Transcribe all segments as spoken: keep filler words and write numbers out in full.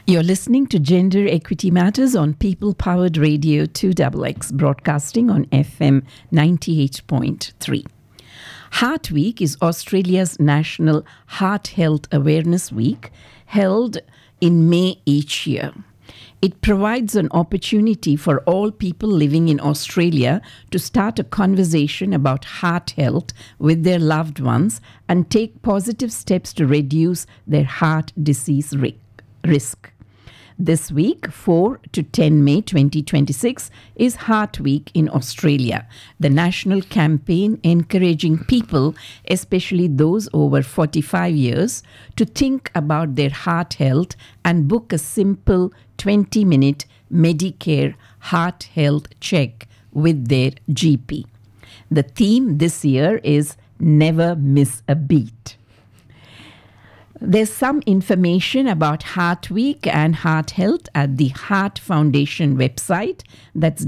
You're listening to Gender Equity Matters on People Powered Radio two X X, broadcasting on F M ninety-eight point three. Heart Week is Australia's national heart health awareness week, held in May each year. It provides an opportunity for all people living in Australia to start a conversation about heart health with their loved ones and take positive steps to reduce their heart disease ri- risk. This week, four to ten May twenty twenty-six, is Heart Week in Australia, the national campaign encouraging people, especially those over forty-five years, to think about their heart health and book a simple twenty-minute Medicare heart health check with their G P. The theme this year is Never Miss a Beat. There's some information about Heart Week and heart health at the Heart Foundation website. That's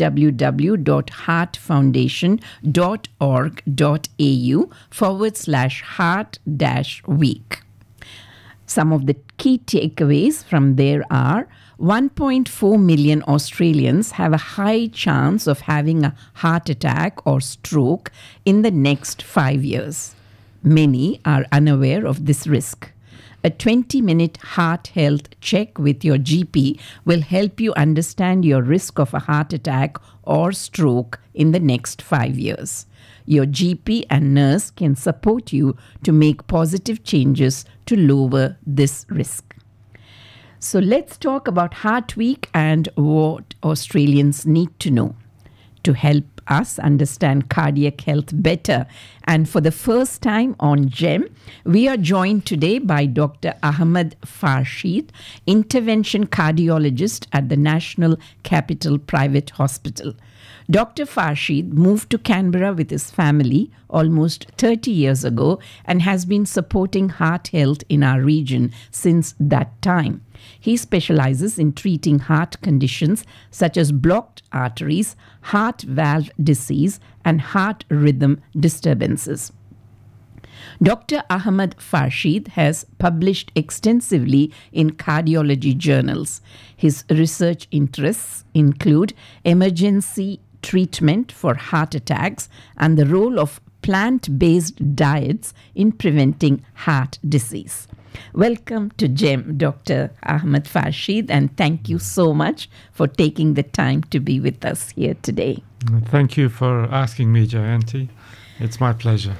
www.heartfoundation.org.au forward slash heart dash week. Some of the key takeaways from there are one point four million Australians have a high chance of having a heart attack or stroke in the next five years. Many are unaware of this risk. A twenty-minute heart health check with your G P will help you understand your risk of a heart attack or stroke in the next five years. Your G P and nurse can support you to make positive changes to lower this risk. So let's talk about Heart Week and what Australians need to know to help us understand cardiac health better. And for the first time on GEM, we are joined today by Doctor Ahmed Farshid, intervention cardiologist at the National Capital Private Hospital. Doctor Farshid moved to Canberra with his family almost thirty years ago and has been supporting heart health in our region since that time. He specializes in treating heart conditions such as blocked arteries, heart valve disease, and heart rhythm disturbances. Doctor Ahmed Farshid has published extensively in cardiology journals. His research interests include emergency treatment for heart attacks and the role of plant-based diets in preventing heart disease. Welcome to GEM, Doctor Ahmed Farshid, and thank you so much for taking the time to be with us here today. Thank you for asking me, Jayanti. It's my pleasure.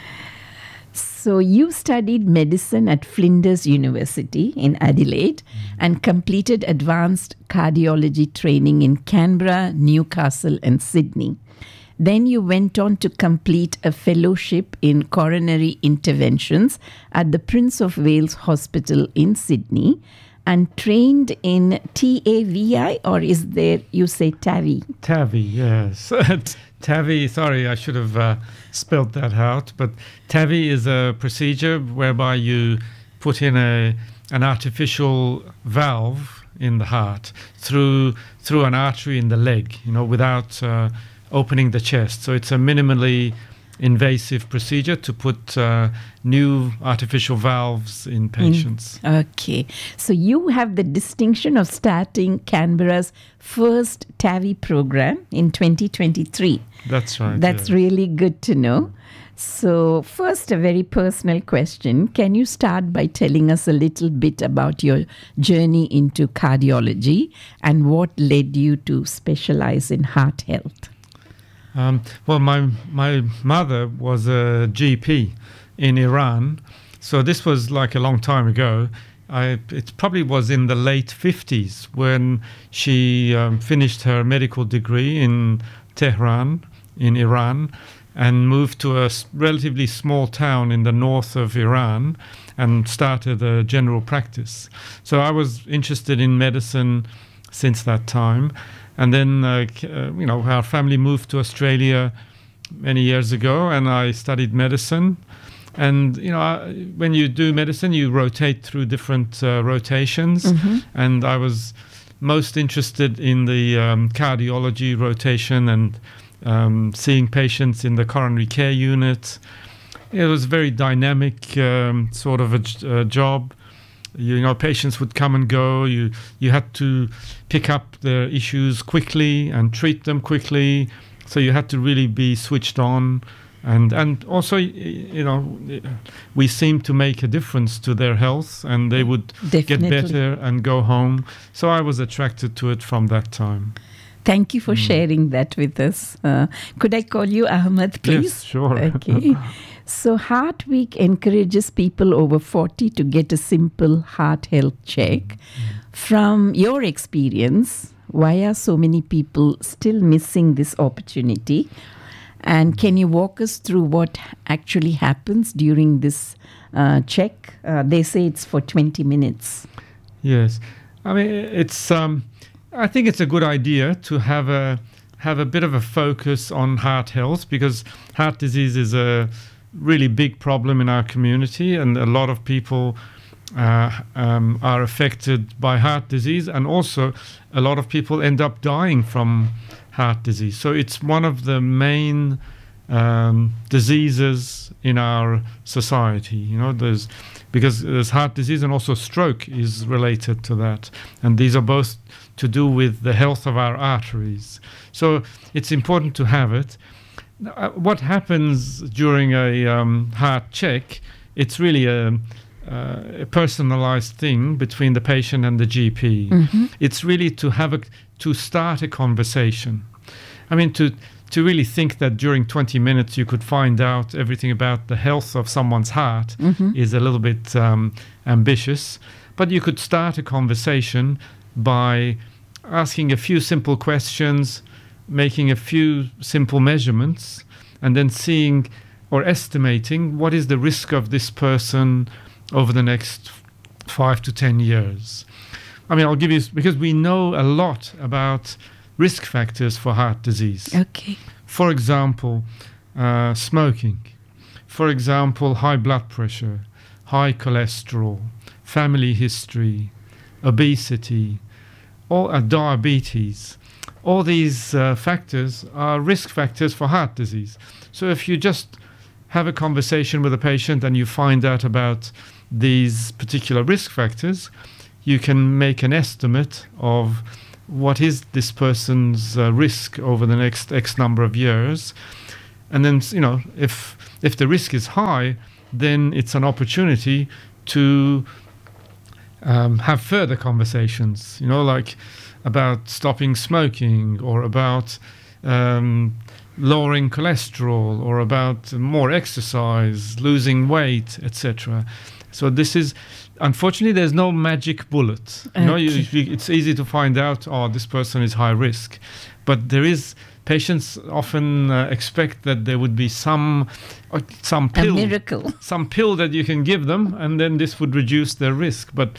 So you studied medicine at Flinders University in Adelaide mm. and completed advanced cardiology training in Canberra, Newcastle, and Sydney. Then you went on to complete a fellowship in coronary interventions at the Prince of Wales Hospital in Sydney and trained in T A V I, or is there, you say T A V I? T A V I, yes. T A V I, sorry, I should have uh, spelled that out, but T A V I is a procedure whereby you put in a an artificial valve in the heart through through an artery in the leg, you know, without uh, opening the chest. So it's a minimally invasive procedure to put uh, new artificial valves in patients. Mm, okay. So you have the distinction of starting Canberra's first T A V I program in twenty twenty-three. That's right. That's yeah. really good to know. So first, a very personal question. Can you start by telling us a little bit about your journey into cardiology and what led you to specialize in heart health? Um, well, my my mother was a G P in Iran, so this was like a long time ago. I, it probably was in the late fifties when she um, finished her medical degree in Tehran, in Iran, and moved to a relatively small town in the north of Iran and started a general practice. So I was interested in medicine since that time. And then, uh, uh, you know, our family moved to Australia many years ago, and I studied medicine. And, you know, I, when you do medicine, you rotate through different uh, rotations. Mm-hmm. And I was most interested in the um, cardiology rotation and um, seeing patients in the coronary care unit. It was a very dynamic um, sort of a, a job. You know, patients would come and go. You you had to pick up the issues quickly and treat them quickly. So you had to really be switched on. And and also, you know, we seemed to make a difference to their health, and they would Definitely. get better and go home. So I was attracted to it from that time. Thank you for mm. sharing that with us. Uh, could I call you Ahmed, please? Yes, sure. Okay. So Heart Week encourages people over forty to get a simple heart health check. Mm. From your experience, why are so many people still missing this opportunity? And can you walk us through what actually happens during this uh, check? Uh, they say it's for twenty minutes. Yes. I mean, it's. Um, I think it's a good idea to have a have a bit of a focus on heart health, because heart disease is a really big problem in our community, and a lot of people uh, um, are affected by heart disease, and also a lot of people end up dying from heart disease. So it's one of the main um, diseases in our society. You know, there's because there's heart disease, and also stroke is related to that, and these are both to do with the health of our arteries. So it's important to have it. Uh, what happens during a um, heart check? It's really a, uh, a personalized thing between the patient and the G P. Mm-hmm. It's really to have a to start a conversation. I mean, to to really think that during twenty minutes you could find out everything about the health of someone's heart mm-hmm. is a little bit um, ambitious. But you could start a conversation by asking a few simple questions, making a few simple measurements, and then seeing or estimating what is the risk of this person over the next five to ten years. I mean, I'll give you, because we know a lot about risk factors for heart disease. Okay. For example, uh, smoking. For example, high blood pressure, high cholesterol, family history, obesity, all uh, diabetes. All these uh, factors are risk factors for heart disease. So if you just have a conversation with a patient and you find out about these particular risk factors, you can make an estimate of what is this person's uh, risk over the next X number of years. And then, you know, if if the risk is high, then it's an opportunity to um, have further conversations, you know, like about stopping smoking, or about um, lowering cholesterol, or about more exercise, losing weight, et cetera. So this is, unfortunately, there's no magic bullet. You know, you, you, it's easy to find out, oh, this person is high risk. But there is, patients often uh, expect that there would be some uh, some pill, a miracle, some pill that you can give them, and then this would reduce their risk. But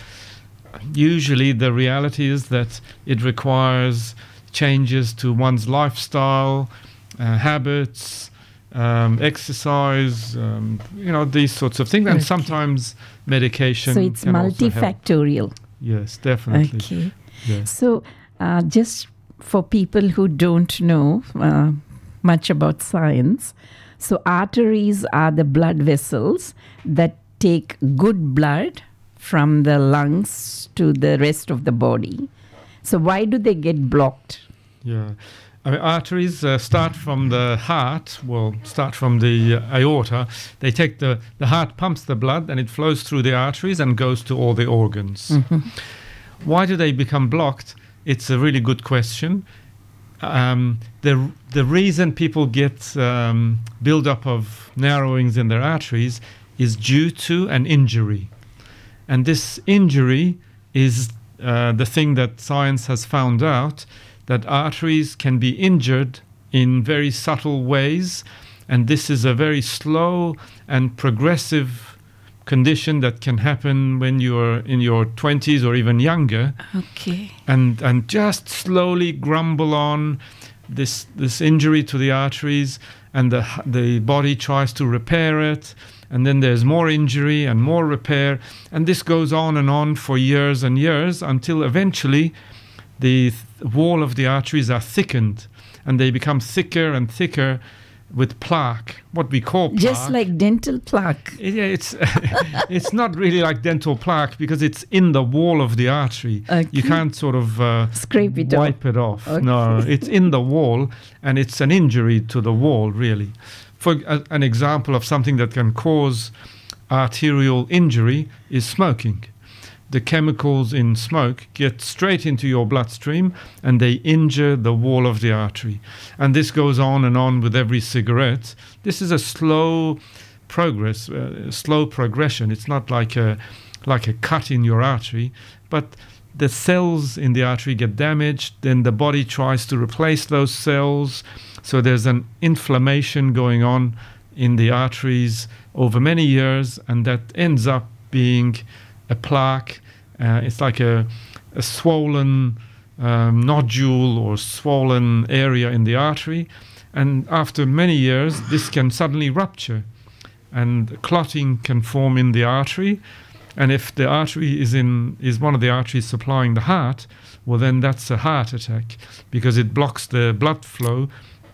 usually the reality is that it requires changes to one's lifestyle, uh, habits, Um, exercise, um, you know, these sorts of things, and okay. sometimes medication. So it's can multifactorial. Also help. Yes, definitely. Okay. Yes. So uh, just for people who don't know uh, much about science, so arteries are the blood vessels that take good blood from the lungs to the rest of the body. So why do they get blocked? Yeah. I mean, arteries uh, start from the heart, well, start from the uh, aorta. They take the, the heart pumps the blood, and it flows through the arteries and goes to all the organs. Mm-hmm. Why do they become blocked? It's a really good question. Um, the, the reason people get um, build-up of narrowings in their arteries is due to an injury. And this injury is uh, the thing that science has found out, that arteries can be injured in very subtle ways, and this is a very slow and progressive condition that can happen when you're in your twenties or even younger. Okay. And and just slowly grumble on this this injury to the arteries, and the the body tries to repair it, and then there's more injury and more repair, and this goes on and on for years and years until eventually the th- wall of the arteries are thickened, and they become thicker and thicker with plaque, what we call plaque. Just like dental plaque. Yeah, it's it's not really like dental plaque because it's in the wall of the artery. Okay. You can't sort of uh, Scrape it wipe off. it off. Okay. No, it's in the wall, and it's an injury to the wall, really. For a, an example of something that can cause arterial injury is smoking. The chemicals in smoke get straight into your bloodstream and they injure the wall of the artery. And this goes on and on with every cigarette. This is a slow progress, uh, slow progression. It's not like a, like a cut in your artery, but the cells in the artery get damaged, then the body tries to replace those cells. So there's an inflammation going on in the arteries over many years, and that ends up being a plaque. Uh, it's like a, a swollen um, nodule or swollen area in the artery. And after many years, this can suddenly rupture and clotting can form in the artery. And if the artery is in is one of the arteries supplying the heart, well, then that's a heart attack because it blocks the blood flow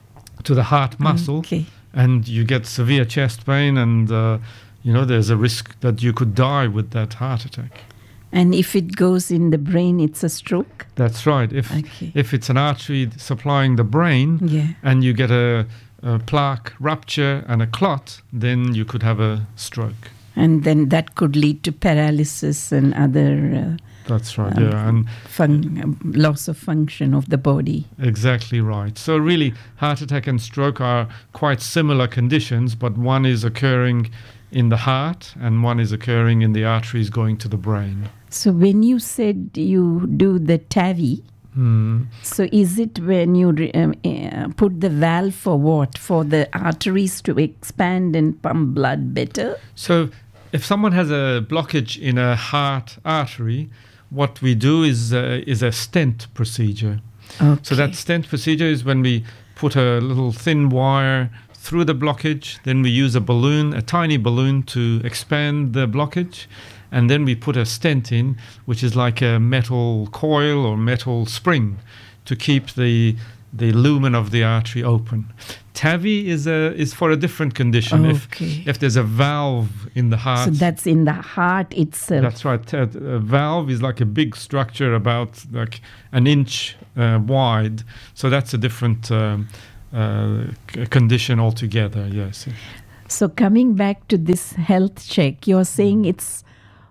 to the heart muscle. Okay. And you get severe chest pain, and uh, you know there's a risk that you could die with that heart attack. And if it goes in the brain, it's a stroke? That's right. If Okay. if it's an artery supplying the brain, Yeah. and you get a, a plaque rupture and a clot, then you could have a stroke. And then that could lead to paralysis and other That's right. Um, yeah, and uh, fun- loss of function of the body. exactly right. So really, heart attack and stroke are quite similar conditions, but one is occurring in the heart and one is occurring in the arteries going to the brain. So when you said you do the T A V I, Hmm. so is it when you re- um, uh, put the valve for what? For the arteries to expand and pump blood better? So if someone has a blockage in a heart artery, what we do is uh, is a stent procedure. Okay. So that stent procedure is when we put a little thin wire through the blockage, then we use a balloon, a tiny balloon to expand the blockage, and then we put a stent in, which is like a metal coil or metal spring to keep the the lumen of the artery open. T A V I is a is for a different condition. Okay. If if there's a valve in the heart, So that's in the heart itself. that's right. T- A valve is like a big structure about like an inch uh, wide. So that's a different um, uh, c- condition altogether. Yes. So coming back to this health check, you're saying it's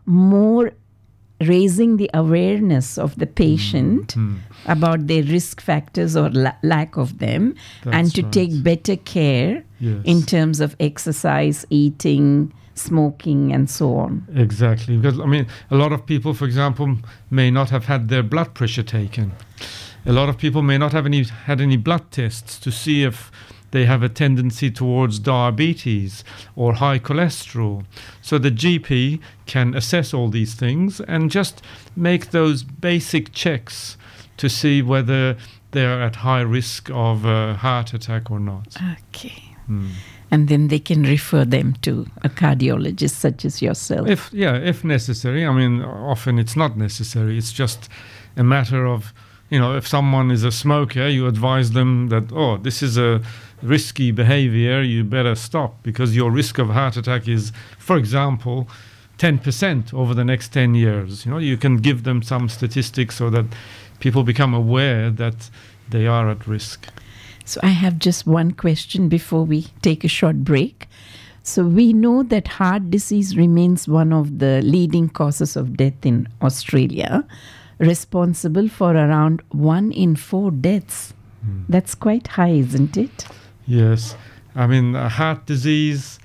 more raising the awareness of the patient Mm. about their risk factors or la- lack of them, and That's to right. take better care Yes. in terms of exercise, eating, smoking, and so on. Exactly. Because, I mean, a lot of people, for example, may not have had their blood pressure taken. A lot of people may not have any had any blood tests to see if they have a tendency towards diabetes or high cholesterol. So the G P can assess all these things and just make those basic checks to see whether they're at high risk of a heart attack or not. Okay. Mm. And then they can refer them to a cardiologist such as yourself. If yeah, if necessary. I mean, often it's not necessary. It's just a matter of, you know, if someone is a smoker, you advise them that, oh, this is a risky behavior, you better stop because your risk of heart attack is, for example, ten percent over the next ten years. You know, you can give them some statistics so that people become aware that they are at risk. So I have just one question before we take a short break. So we know that heart disease remains one of the leading causes of death in Australia, responsible for around one in four deaths. Mm. That's quite high, isn't it? Yes. I mean, uh, heart disease,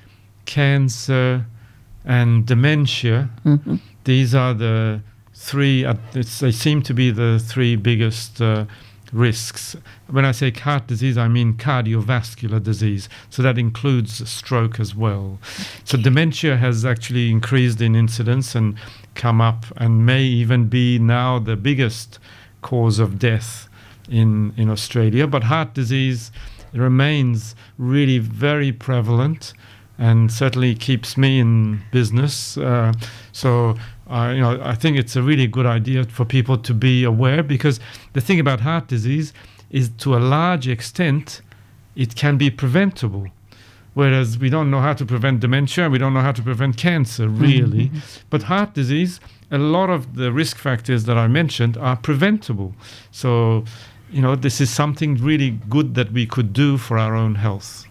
cancer, and dementia, Mhm. these are the three, uh, it's, they seem to be the three biggest uh, risks. When I say heart disease, I mean cardiovascular disease. So that includes stroke as well. So dementia has actually increased in incidence and come up and may even be now the biggest cause of death in, in Australia. But heart disease remains really very prevalent and certainly keeps me in business. Uh, so, uh, you know, I think it's a really good idea for people to be aware, because the thing about heart disease is, to a large extent, it can be preventable. Whereas we don't know how to prevent dementia, we don't know how to prevent cancer, really. Mm-hmm. But heart disease, a lot of the risk factors that I mentioned are preventable. So, you know, this is something really good that we could do for our own health.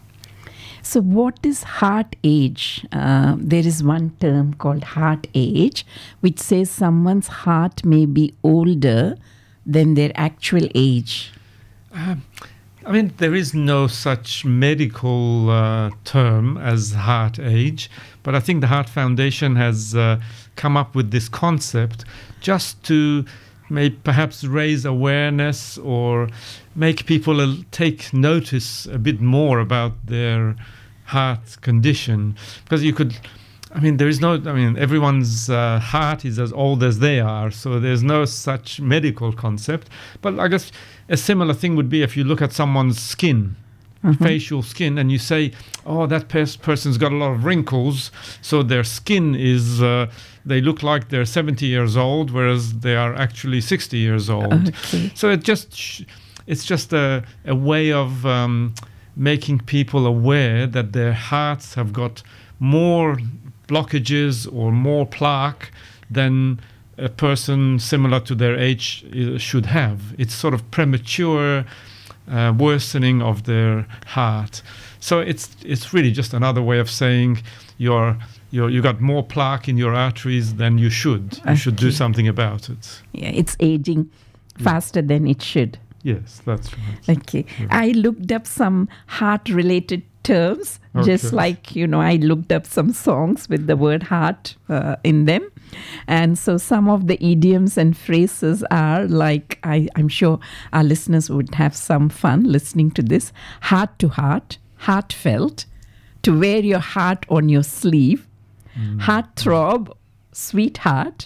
So what is heart age? Uh, there is one term called heart age, which says someone's heart may be older than their actual age. Um, I mean, there is no such medical uh, term as heart age, but I think the Heart Foundation has uh, come up with this concept just to maybe perhaps raise awareness or make people uh, take notice a bit more about their heart condition. Because you could, I mean, there is no, I mean, everyone's uh, heart is as old as they are, so there's no such medical concept. But I guess a similar thing would be if you look at someone's skin, mm-hmm. facial skin, and you say, oh, that pers- person's got a lot of wrinkles, so their skin is, uh, they look like they're seventy years old, whereas they are actually sixty years old. Okay. So it just, sh- it's just a, a way of um, making people aware that their hearts have got more blockages or more plaque than a person similar to their age uh, should have. It's sort of premature uh, worsening of their heart. So it's it's really just another way of saying you're you're you got more plaque in your arteries than you should. You okay. should do something about it. Yeah, it's aging faster yeah. than it should. Yes, that's right. Okay. Yeah. I looked up some heart-related terms, okay. just like, you know, I looked up some songs with the word heart uh, in them. And so some of the idioms and phrases are like, I, I'm sure our listeners would have some fun listening to this. Heart to heart, heartfelt, to wear your heart on your sleeve, mm. heart throb, sweetheart.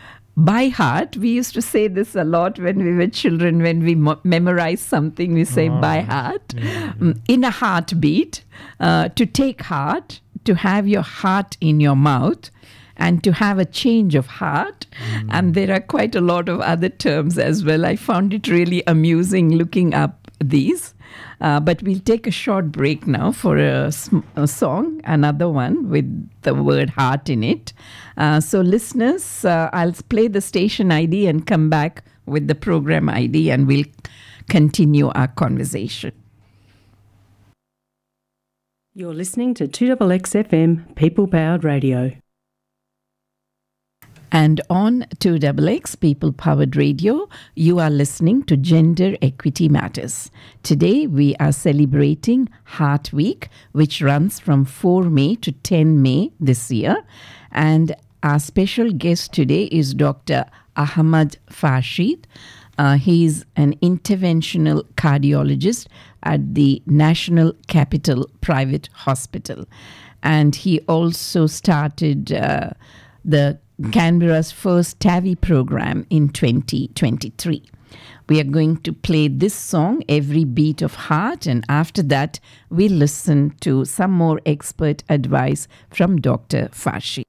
By heart, we used to say this a lot when we were children. When we mo- memorize something, we say oh, by heart. Yeah, yeah. Um, in a heartbeat, uh, to take heart, to have your heart in your mouth, and to have a change of heart. Mm. And there are quite a lot of other terms as well. I found it really amusing looking up these. Uh, but we'll take a short break now for a, a song, another one with the word heart in it. Uh, so listeners, uh, I'll play the station I D and come back with the program I D and we'll continue our conversation. You're listening to two X X F M People Powered Radio. And on two X X People Powered Radio, you are listening to Gender Equity Matters. Today we are celebrating Heart Week, which runs from fourth of May to tenth of May this year. And our special guest today is Doctor Ahmad Farshid. Uh, he's an interventional cardiologist at the National Capital Private Hospital. And he also started uh, the Canberra's first TAVI program in twenty twenty-three. We are going to play this song, Every Beat of Heart, and after that, we'll listen to some more expert advice from Doctor Farshid.